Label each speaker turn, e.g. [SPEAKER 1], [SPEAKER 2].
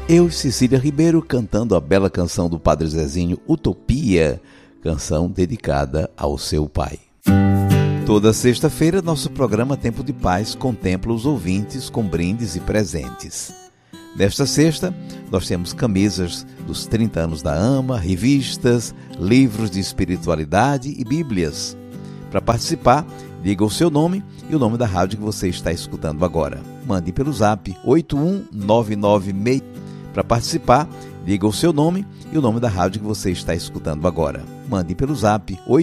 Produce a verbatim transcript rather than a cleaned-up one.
[SPEAKER 1] Eu e Cecília Ribeiro cantando a bela canção do Padre Zezinho, Utopia, canção dedicada ao seu pai. Toda sexta-feira, nosso programa Tempo de Paz contempla os ouvintes com brindes e presentes. Nesta sexta, nós temos camisas dos trinta anos da AMA, revistas, livros de espiritualidade e bíblias. Para participar, diga o seu nome e o nome da rádio que você está escutando agora. Mande pelo zap oito um nove nove seis. Para participar, diga o seu nome e o nome da rádio que você está escutando agora. Mande pelo zap